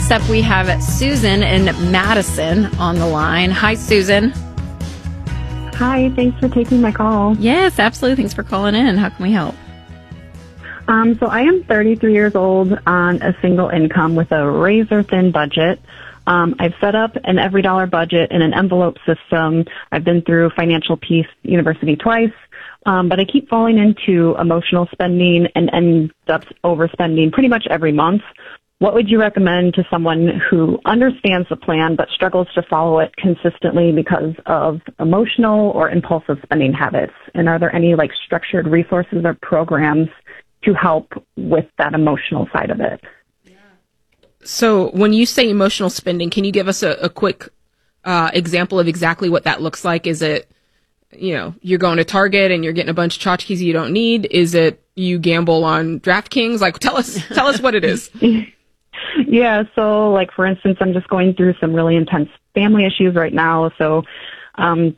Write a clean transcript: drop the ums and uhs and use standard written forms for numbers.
Next up, we have Susan in Madison on the line. Hi, Susan. Hi, thanks for taking my call. Yes, absolutely. Thanks for calling in. How can we help? So I am 33 years old on a single income with a razor-thin budget. I've set up an every dollar budget in an envelope system. I've been through Financial Peace University twice, but I keep falling into emotional spending and end up overspending pretty much every month. What would you recommend to someone who understands the plan but struggles to follow it consistently because of emotional or impulsive spending habits? And are there any structured resources or programs to help with that emotional side of it? So when you say emotional spending, can you give us a quick example of exactly what that looks like? Is it, you're going to Target and you're getting a bunch of tchotchkes you don't need? Is it you gamble on DraftKings? Tell us what it is. Yeah, so for instance, I'm just going through some really intense family issues right now. So